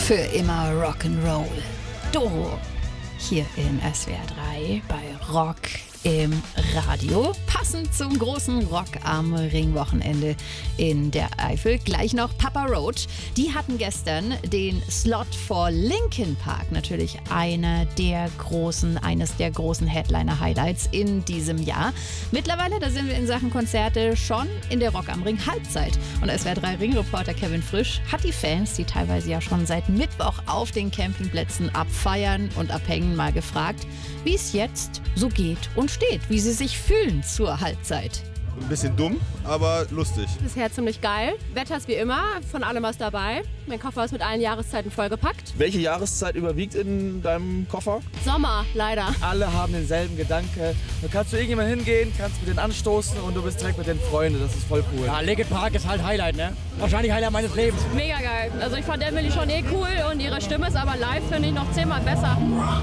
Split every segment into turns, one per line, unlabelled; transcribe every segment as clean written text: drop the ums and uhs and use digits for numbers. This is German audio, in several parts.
Für immer Rock'n'Roll. Doro. Hier in SWR 3 bei Rock im Radio. Passend zum großen Rock am Ring-Wochenende in der Eifel. Gleich noch Papa Roach. Die hatten gestern den Slot for Linkin Park. Natürlich eines der großen Headliner-Highlights in diesem Jahr. Mittlerweile, da sind wir in Sachen Konzerte schon in der Rock am Ring Halbzeit. Und SWR 3 Ring-Reporter Kevin Frisch hat die Fans, die teilweise ja schon seit Mittwoch auf den Campingplätzen abfeiern und abhängen, mal gefragt, wie es jetzt so geht und steht, wie sie sich fühlen zur Halbzeit.
Ein bisschen dumm, aber lustig.
Bisher ziemlich geil. Wetter ist wie immer, von allem was dabei. Mein Koffer ist mit allen Jahreszeiten vollgepackt.
Welche Jahreszeit überwiegt in deinem Koffer?
Sommer, leider.
Alle haben denselben Gedanke. Du kannst zu irgendjemandem hingehen, kannst mit denen anstoßen und du bist direkt mit den Freunden. Das ist voll cool.
Ja, Linkin Park ist halt Highlight, ne? Wahrscheinlich Highlight meines Lebens.
Mega geil. Also ich fand Emily schon cool und ihre Stimme ist aber live, finde ich, noch 10-mal besser.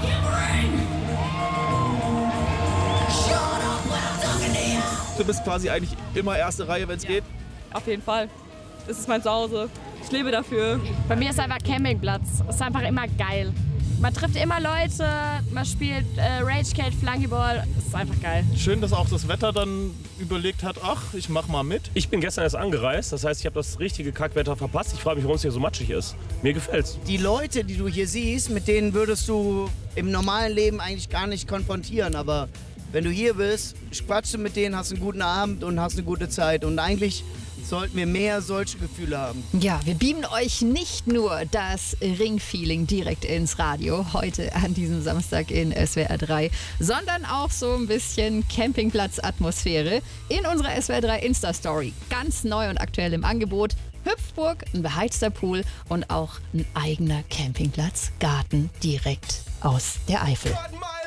Du bist quasi eigentlich immer erste Reihe, wenn es geht.
Auf jeden Fall. Das ist mein Zuhause. Ich lebe dafür.
Bei mir ist einfach Campingplatz. Es ist einfach immer geil. Man trifft immer Leute, man spielt Ragecade, Flunkyball. Es ist einfach geil.
Schön, dass auch das Wetter dann überlegt hat, ach, ich mach mal mit.
Ich bin gestern erst angereist, das heißt, ich habe das richtige Kackwetter verpasst. Ich frage mich, warum es hier so matschig ist. Mir gefällt's.
Die Leute, die du hier siehst, mit denen würdest du im normalen Leben eigentlich gar nicht konfrontieren, aber wenn du hier bist, quatschst du mit denen, hast einen guten Abend und hast eine gute Zeit. Und eigentlich sollten wir mehr solche Gefühle haben.
Ja, wir beamen euch nicht nur das Ring-Feeling direkt ins Radio, heute an diesem Samstag in SWR 3, sondern auch so ein bisschen Campingplatz-Atmosphäre in unserer SWR 3 Insta-Story. Ganz neu und aktuell im Angebot. Hüpfburg, ein beheizter Pool und auch ein eigener Campingplatz, Garten direkt aus der Eifel.